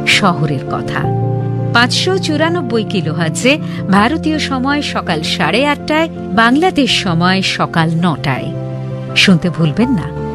শহরের কথা। 594 কিলোহার্টজে ভারতীয় সময় সকাল 8:30টায়, বাংলাদেশ সময় সকাল 9টায়। শুনতে ভুলবেন না।